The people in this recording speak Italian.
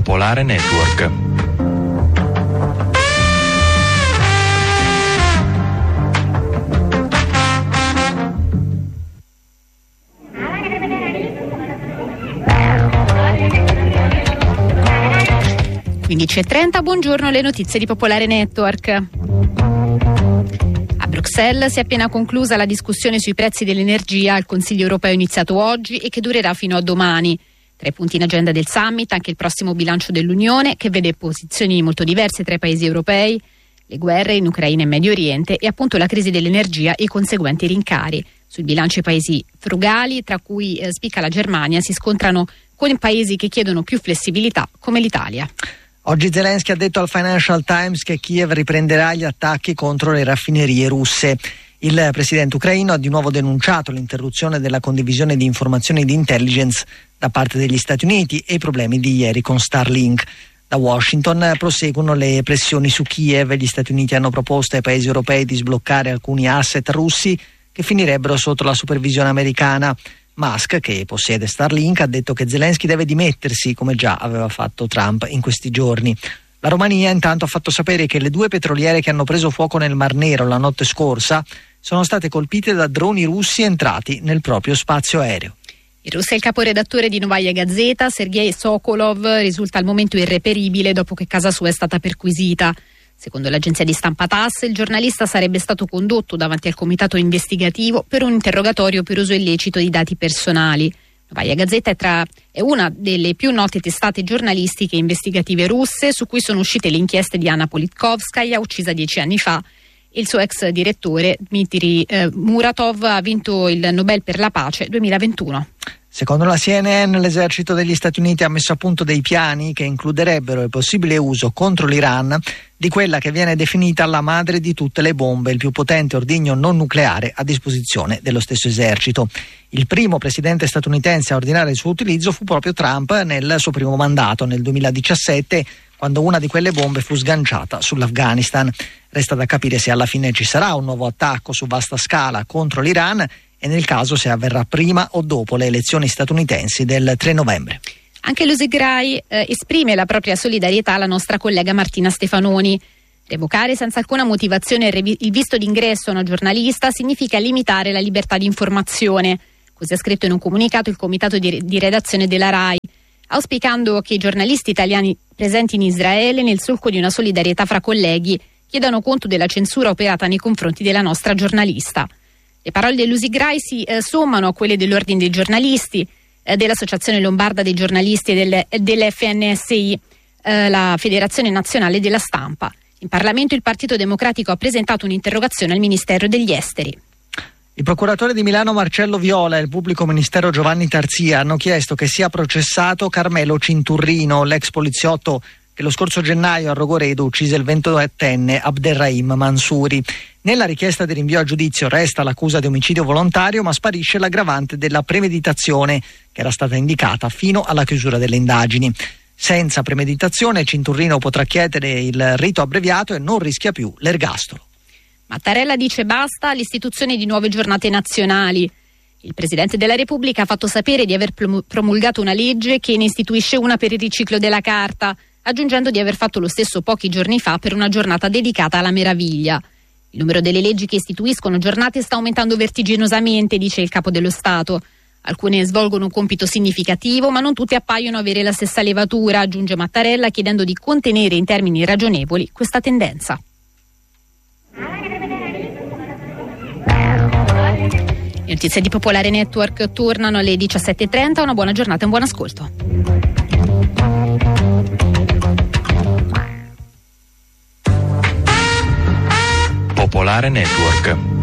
Popolare Network. (15:30), buongiorno, le notizie di Popolare Network. A Bruxelles si è appena conclusa la discussione sui prezzi dell'energia al Consiglio europeo iniziato oggi e che durerà fino a domani. Tra i punti in agenda del summit anche il prossimo bilancio dell'Unione, che vede posizioni molto diverse tra i paesi europei, le guerre in Ucraina e Medio Oriente e appunto la crisi dell'energia e i conseguenti rincari. Sul bilancio i paesi frugali, tra cui spicca la Germania, si scontrano con i paesi che chiedono più flessibilità, come l'Italia. Oggi Zelensky ha detto al Financial Times che Kiev riprenderà gli attacchi contro le raffinerie russe. Il presidente ucraino ha di nuovo denunciato l'interruzione della condivisione di informazioni di intelligence da parte degli Stati Uniti e i problemi di ieri con Starlink. Da Washington proseguono le pressioni su Kiev. Gli Stati Uniti hanno proposto ai paesi europei di sbloccare alcuni asset russi che finirebbero sotto la supervisione americana. Musk, che possiede Starlink, ha detto che Zelensky deve dimettersi, come già aveva fatto Trump in questi giorni. La Romania intanto ha fatto sapere che le 2 petroliere che hanno preso fuoco nel Mar Nero la notte scorsa sono state colpite da droni russi entrati nel proprio spazio aereo. Il russo è il caporedattore di Novaya Gazeta, Sergei Sokolov, risulta al momento irreperibile dopo che casa sua è stata perquisita. Secondo l'agenzia di stampa TASS, il giornalista sarebbe stato condotto davanti al comitato investigativo per un interrogatorio per uso illecito di dati personali. Novaya Gazeta è una delle più note testate giornalistiche investigative russe, su cui sono uscite le inchieste di Anna Politkovskaya, uccisa 10 anni fa. Il suo ex direttore, Dmitry Muratov, ha vinto il Nobel per la pace 2021. Secondo la CNN, l'esercito degli Stati Uniti ha messo a punto dei piani che includerebbero il possibile uso contro l'Iran di quella che viene definita la madre di tutte le bombe, il più potente ordigno non nucleare a disposizione dello stesso esercito. Il primo presidente statunitense a ordinare il suo utilizzo fu proprio Trump nel suo primo mandato, nel 2017, quando una di quelle bombe fu sganciata sull'Afghanistan. Resta da capire se alla fine ci sarà un nuovo attacco su vasta scala contro l'Iran e nel caso se avverrà prima o dopo le elezioni statunitensi del 3 novembre. Anche l'Usigrai esprime la propria solidarietà alla nostra collega Martina Stefanoni. Revocare senza alcuna motivazione il visto d'ingresso a una giornalista significa limitare la libertà di informazione. Così ha scritto in un comunicato il comitato di redazione della RAI, auspicando che i giornalisti italiani presenti in Israele, nel solco di una solidarietà fra colleghi, chiedano conto della censura operata nei confronti della nostra giornalista. Le parole dell'Usigrai si sommano a quelle dell'Ordine dei giornalisti, dell'Associazione Lombarda dei giornalisti e dell'FNSI, la Federazione Nazionale della Stampa. In Parlamento il Partito Democratico ha presentato un'interrogazione al Ministero degli Esteri. Il procuratore di Milano Marcello Viola e il pubblico ministero Giovanni Tarzia hanno chiesto che sia processato Carmelo Cinturrino, l'ex poliziotto che lo scorso gennaio a Rogoredo uccise il 28enne Abderrahim Mansouri. Nella richiesta di rinvio a giudizio resta l'accusa di omicidio volontario, ma sparisce l'aggravante della premeditazione, che era stata indicata fino alla chiusura delle indagini. Senza premeditazione Cinturrino potrà chiedere il rito abbreviato e non rischia più l'ergastolo. Mattarella dice basta all'istituzione di nuove giornate nazionali. Il Presidente della Repubblica ha fatto sapere di aver promulgato una legge che ne istituisce una per il riciclo della carta, aggiungendo di aver fatto lo stesso pochi giorni fa per una giornata dedicata alla meraviglia. Il numero delle leggi che istituiscono giornate sta aumentando vertiginosamente, dice il Capo dello Stato. Alcune svolgono un compito significativo, ma non tutte appaiono avere la stessa levatura, aggiunge Mattarella, chiedendo di contenere in termini ragionevoli questa tendenza. Le notizie di Popolare Network tornano alle 17:30. Una buona giornata e un buon ascolto. Popolare Network.